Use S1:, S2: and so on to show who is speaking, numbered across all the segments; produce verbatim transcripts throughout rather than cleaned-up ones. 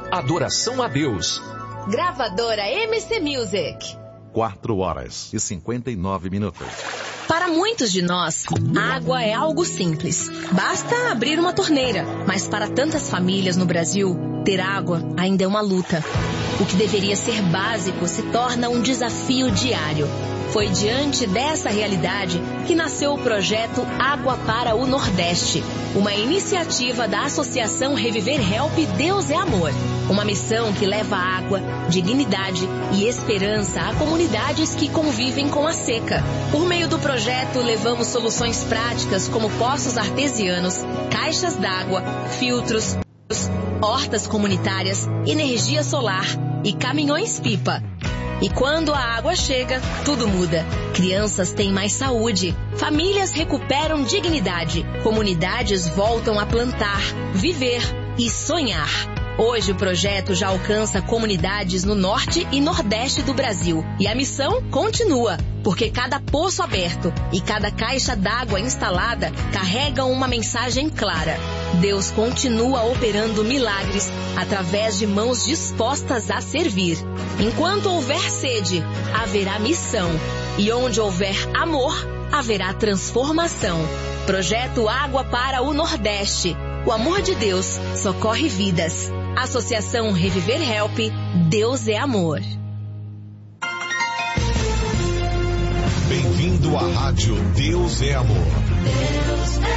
S1: adoração a Deus.
S2: Gravadora M C Music.
S3: quatro horas e cinquenta e nove minutos.
S2: Para muitos de nós, água é algo simples. Basta abrir uma torneira. Mas para tantas famílias no Brasil, ter água ainda é uma luta. O que deveria ser básico se torna um desafio diário. Foi diante dessa realidade que nasceu o projeto Água para o Nordeste, uma iniciativa da Associação Reviver Help Deus é Amor. Uma missão que leva água, dignidade e esperança a comunidades que convivem com a seca. Por meio do projeto, levamos soluções práticas como poços artesianos, caixas d'água, filtros, hortas comunitárias, energia solar e caminhões-pipa. E quando a água chega, tudo muda. Crianças têm mais saúde, famílias recuperam dignidade, comunidades voltam a plantar, viver e sonhar. Hoje o projeto já alcança comunidades no norte e nordeste do Brasil. E a missão continua, porque cada poço aberto e cada caixa d'água instalada carregam uma mensagem clara. Deus continua operando milagres através de mãos dispostas a servir. Enquanto houver sede, haverá missão. E onde houver amor, haverá transformação. Projeto Água para o Nordeste. O amor de Deus socorre vidas. Associação Reviver Help, Deus é Amor.
S4: Bem-vindo à rádio Deus é Amor.
S5: Deus é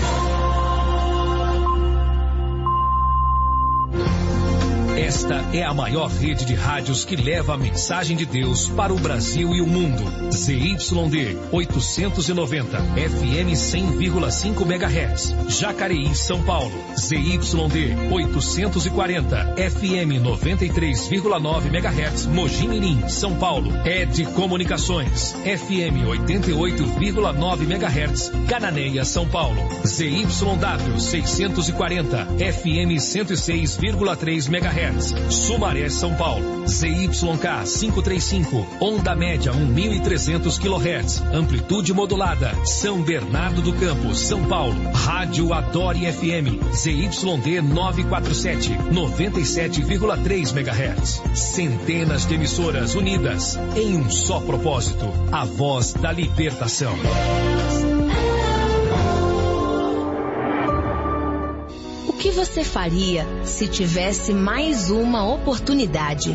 S1: Esta é a maior rede de rádios que leva a mensagem de Deus para o Brasil e o mundo. Z Y D oitocentos e noventa, F M cem vírgula cinco megahertz, Jacareí, São Paulo. Z Y D oitocentos e quarenta, F M noventa e três vírgula nove megahertz, Mogi Mirim, São Paulo. Ed Comunicações, F M oitenta e oito vírgula nove megahertz, Cananéia, São Paulo. Z Y W seiscentos e quarenta, F M cento e seis vírgula três megahertz, Sumaré, São Paulo. Z Y K quinhentos e trinta e cinco, onda média mil e trezentos quilohertz, amplitude modulada, São Bernardo do Campo, São Paulo. Rádio Adore F M, Z Y D novecentos e quarenta e sete, noventa e sete vírgula três megahertz. Centenas de emissoras unidas em um só propósito, a voz da libertação.
S2: O que você faria se tivesse mais uma oportunidade?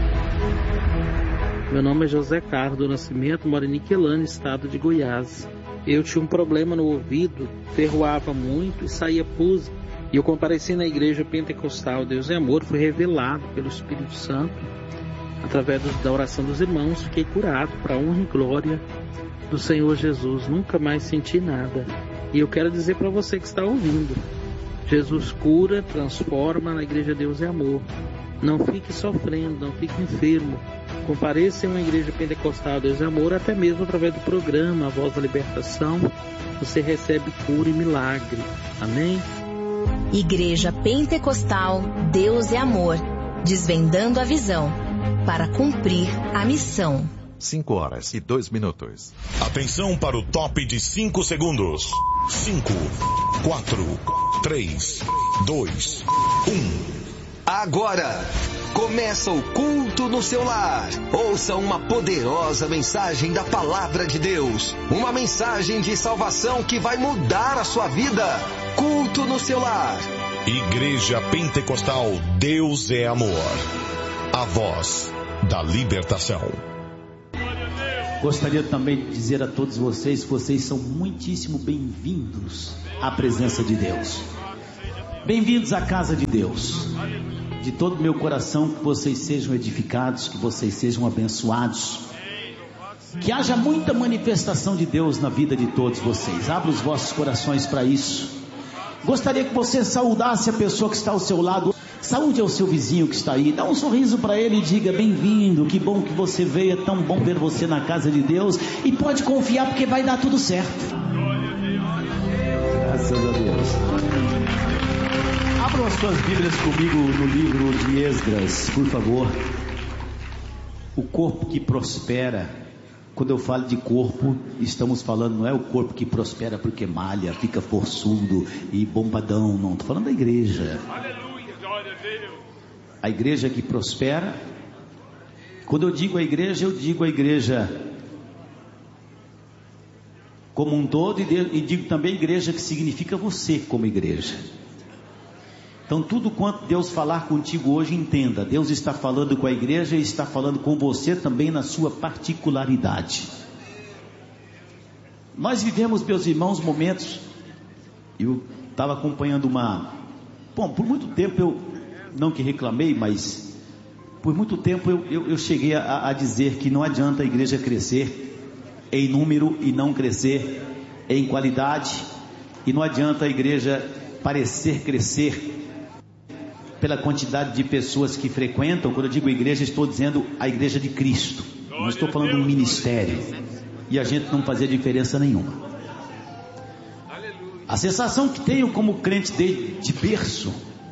S6: Meu nome é José Carlos do Nascimento, moro em Niquelândia, estado de Goiás. Eu tinha um problema no ouvido, ferroava muito e saía pus. E eu compareci na igreja pentecostal Deus é Amor, fui revelado pelo Espírito Santo, através da oração dos irmãos, fiquei curado para a honra e glória do Senhor Jesus. Nunca mais senti nada. E eu quero dizer para você que está ouvindo, Jesus cura, transforma, na igreja Deus é Amor. Não fique sofrendo, não fique enfermo. Compareça em uma igreja pentecostal Deus é Amor, até mesmo através do programa A Voz da Libertação, você recebe cura e milagre. Amém?
S2: Igreja Pentecostal Deus é Amor, desvendando a visão para cumprir a missão.
S3: cinco horas e dois minutos.
S4: Atenção para o top de cinco segundos. cinco, quatro, três, dois, um.
S7: Agora, começa o culto no seu lar. Ouça uma poderosa mensagem da Palavra de Deus. Uma mensagem de salvação que vai mudar a sua vida. Culto no seu lar.
S4: Igreja Pentecostal Deus é Amor. A voz da libertação.
S8: Gostaria também de dizer a todos vocês que vocês são muitíssimo bem-vindos à presença de Deus. Bem-vindos à casa de Deus. De todo o meu coração, que vocês sejam edificados, que vocês sejam abençoados. Que haja muita manifestação de Deus na vida de todos vocês. Abra os vossos corações para isso. Gostaria que você saudasse a pessoa que está ao seu lado. Saúde ao seu vizinho que está aí. Dá um sorriso para ele e diga: bem-vindo, que bom que você veio. É tão bom ver você na casa de Deus. E pode confiar, porque vai dar tudo certo. Graças a Deus. Abram as suas Bíblias comigo no livro de Esdras, por favor. O corpo que prospera. Quando eu falo de corpo, estamos falando, não é o corpo que prospera porque malha, fica forçudo e bombadão, não. Estou falando da igreja. a igreja que prospera. Quando eu digo a igreja, eu digo a igreja como um todo, e digo também igreja, que significa você como igreja. Então tudo quanto Deus falar contigo hoje, entenda, Deus está falando com a igreja e está falando com você também na sua particularidade. Nós vivemos, meus irmãos, momentos, eu estava acompanhando uma, bom, por muito tempo eu, não que reclamei, mas por muito tempo eu, eu, eu cheguei a, a dizer que não adianta a igreja crescer em número e não crescer em qualidade, e não adianta a igreja parecer crescer pela quantidade de pessoas que frequentam. Quando eu digo igreja, estou dizendo a igreja de Cristo, não estou falando de um ministério, e a gente não fazia diferença nenhuma. A sensação que tenho como crente de, de berço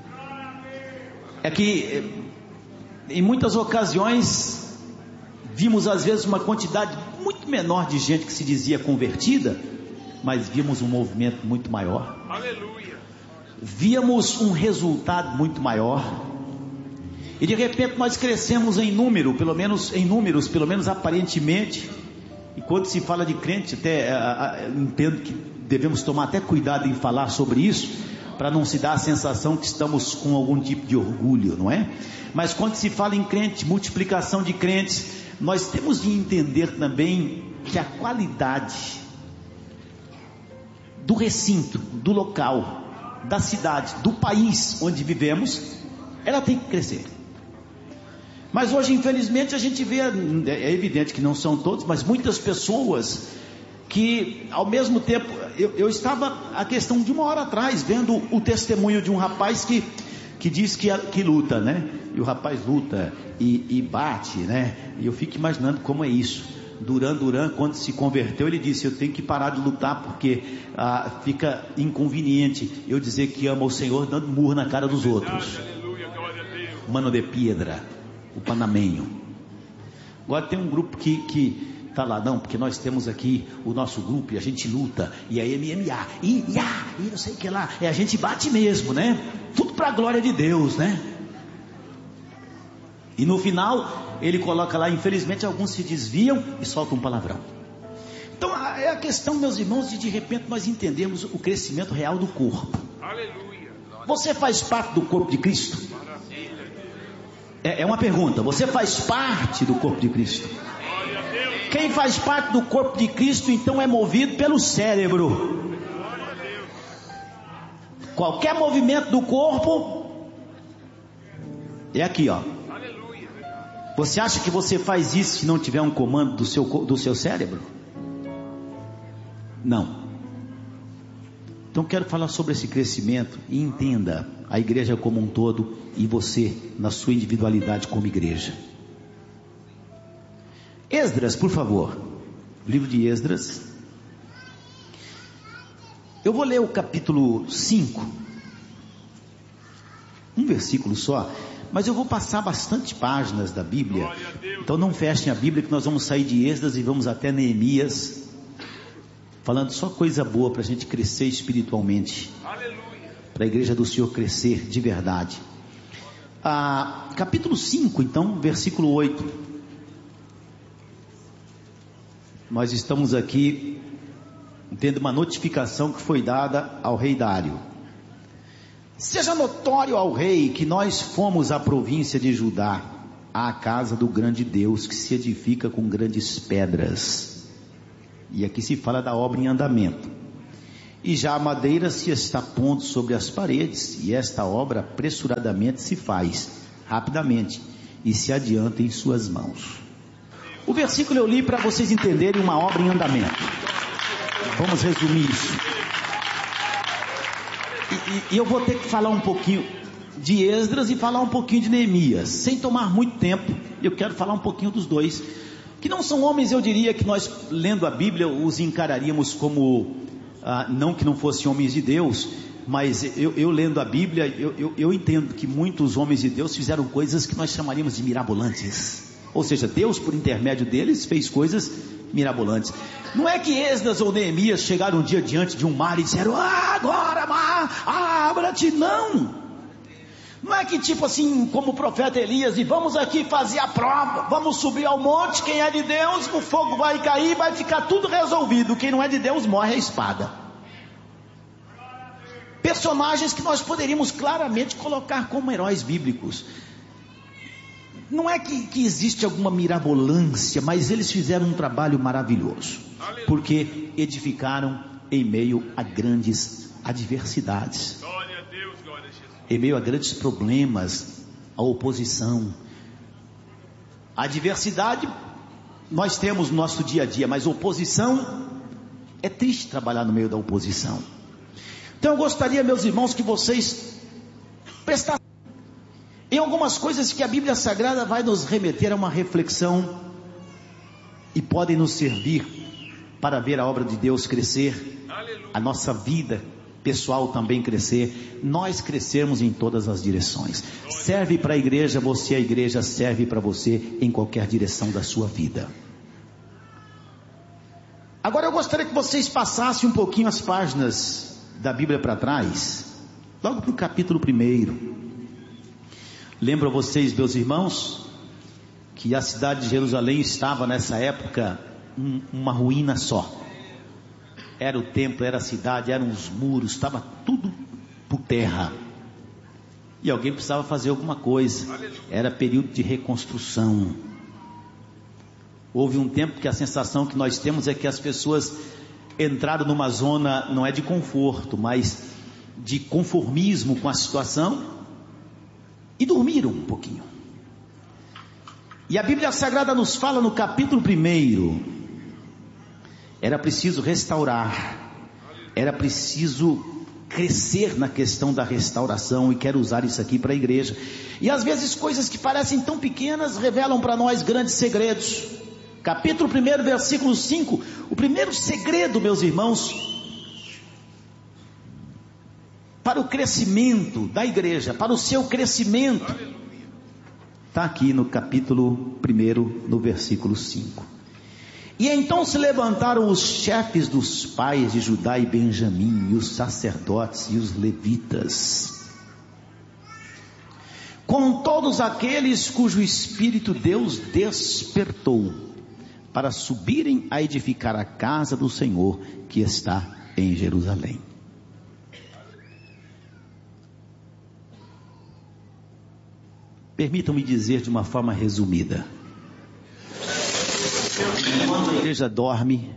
S8: é que em muitas ocasiões vimos às vezes uma quantidade muito menor de gente que se dizia convertida, mas víamos um movimento muito maior. Aleluia. Víamos um resultado muito maior, e de repente nós crescemos em número, pelo menos em números, pelo menos aparentemente. E quando se fala de crente, até a, a, entendo que devemos tomar até cuidado em falar sobre isso, para não se dar a sensação que estamos com algum tipo de orgulho, não é? Mas quando se fala em crente, multiplicação de crentes, nós temos de entender também que a qualidade do recinto, do local, da cidade, do país onde vivemos, ela tem que crescer. Mas hoje, infelizmente, a gente vê, é evidente que não são todos, mas muitas pessoas que, ao mesmo tempo, eu, eu estava, a questão de uma hora atrás, vendo o testemunho de um rapaz que, que diz que, que luta, né? E o rapaz luta e, e bate, né? E eu fico imaginando como é isso. Duran Duran, quando se converteu, ele disse: eu tenho que parar de lutar, porque ah, fica inconveniente eu dizer que amo o Senhor dando murro na cara dos outros. Mano de Piedra, o panamenho. Agora tem um grupo que, que tá lá, não, porque nós temos aqui o nosso grupo e a gente luta, e é M M A, e, e, ah, e não sei o que lá, é, a gente bate mesmo, né? Tudo para a glória de Deus, né? E no final ele coloca lá: infelizmente alguns se desviam e soltam um palavrão. Então é a questão, meus irmãos, de de repente nós entendemos o crescimento real do corpo. Aleluia. Você faz parte do corpo de Cristo? É, é uma pergunta. Você faz parte do corpo de Cristo? Quem faz parte do corpo de Cristo então é movido pelo cérebro. Qualquer movimento do corpo é aqui, ó. Você acha que você faz isso se não tiver um comando do seu, do seu cérebro? Não. Então quero falar sobre esse crescimento, e entenda a igreja como um todo e você na sua individualidade como igreja. Esdras, por favor. Livro de Esdras. Eu vou ler o capítulo cinco. Um versículo só. Mas eu vou passar bastante páginas da Bíblia. Então não fechem a Bíblia, que nós vamos sair de Esdras e vamos até Neemias, falando só coisa boa para a gente crescer espiritualmente, para a igreja do Senhor crescer de verdade. Ah, capítulo cinco, então, versículo oito. Nós estamos aqui tendo uma notificação que foi dada ao rei Dário. Seja notório ao rei que nós fomos à província de Judá, à casa do grande Deus, que se edifica com grandes pedras. E aqui se fala da obra em andamento. E já a madeira se está pondo sobre as paredes, e esta obra apressuradamente se faz, rapidamente, e se adianta em suas mãos. O versículo eu li para vocês entenderem uma obra em andamento. Vamos resumir isso. E, e eu vou ter que falar um pouquinho de Esdras e falar um pouquinho de Neemias, sem tomar muito tempo. Eu quero falar um pouquinho dos dois, que não são homens, eu diria, que nós, lendo a Bíblia, os encararíamos como, ah, não que não fossem homens de Deus, mas eu, eu lendo a Bíblia, eu, eu, eu entendo que muitos homens de Deus fizeram coisas que nós chamaríamos de mirabolantes. Ou seja, Deus, por intermédio deles, fez coisas mirabolantes. Não é que Esdras ou Neemias chegaram um dia diante de um mar e disseram: ah, agora mar, abra-te. Não. Não é é que tipo assim, como o profeta Elias, e vamos aqui fazer a prova, vamos subir ao monte, quem é de Deus, o fogo vai cair, vai ficar tudo resolvido, quem não é de Deus morre a espada. Personagens que nós poderíamos claramente colocar como heróis bíblicos. Não é que, que existe alguma mirabolância, mas eles fizeram um trabalho maravilhoso, porque edificaram em meio a grandes adversidades, em meio a grandes problemas, a oposição. A adversidade nós temos no nosso dia a dia, mas oposição, é triste trabalhar no meio da oposição. Então eu gostaria, meus irmãos, que vocês prestassem em algumas coisas que a Bíblia Sagrada vai nos remeter a uma reflexão e podem nos servir para ver a obra de Deus crescer, a nossa vida pessoal também crescer, nós crescermos em todas as direções. Serve para a igreja, você, a igreja serve para você em qualquer direção da sua vida. Agora eu gostaria que vocês passassem um pouquinho as páginas da Bíblia para trás, logo para o capítulo primeiro. Lembro a vocês, meus irmãos, que a cidade de Jerusalém estava nessa época um, uma ruína só. Era o templo, era a cidade, eram os muros, estava tudo por terra. E alguém precisava fazer alguma coisa. Era período de reconstrução. Houve um tempo que a sensação que nós temos é que as pessoas entraram numa zona, não é de conforto, mas de conformismo com a situação, e dormiram um pouquinho. E a Bíblia Sagrada nos fala no capítulo primeiro, era preciso restaurar, era preciso crescer na questão da restauração, e quero usar isso aqui para a igreja. E às vezes coisas que parecem tão pequenas revelam para nós grandes segredos. Capítulo primeiro, versículo cinco, o primeiro segredo, meus irmãos, para o crescimento da igreja, para o seu crescimento, está aqui no capítulo primeiro, no versículo cinco. E então se levantaram os chefes dos pais de Judá e Benjamim, e os sacerdotes e os levitas, com todos aqueles cujo espírito Deus despertou, para subirem a edificar a casa do Senhor que está em Jerusalém. Permitam-me dizer de uma forma resumida: quando a igreja dorme,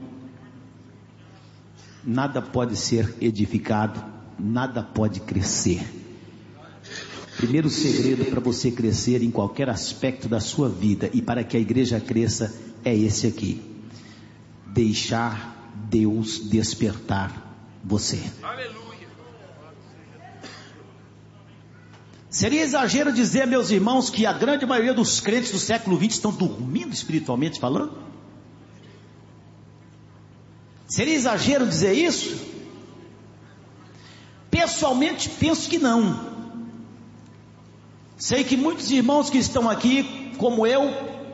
S8: nada pode ser edificado, nada pode crescer. Primeiro segredo para você crescer em qualquer aspecto da sua vida e para que a igreja cresça é esse aqui: deixar Deus despertar você. Aleluia. Seria exagero dizer, meus irmãos, que a grande maioria dos crentes do século vinte estão dormindo espiritualmente falando? Seria exagero dizer isso? Pessoalmente penso que não. Sei que muitos irmãos que estão aqui, como eu,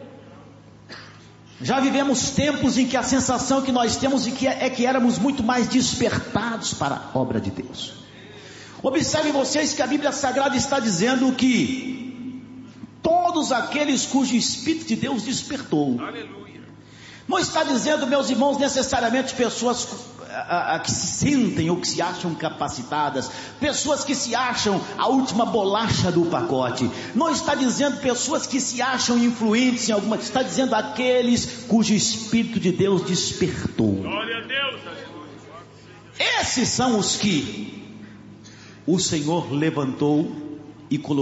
S8: já vivemos tempos em que a sensação que nós temos é que éramos muito mais despertados para a obra de Deus. Observem vocês que a Bíblia Sagrada está dizendo que todos aqueles cujo Espírito de Deus despertou. Aleluia. Não está dizendo, meus irmãos, necessariamente pessoas a, a, que se sentem ou que se acham capacitadas, pessoas que se acham a última bolacha do pacote. Não está dizendo pessoas que se acham influentes em alguma, está dizendo aqueles cujo Espírito de Deus despertou. Glória a Deus. Esses são os que o Senhor levantou e colocou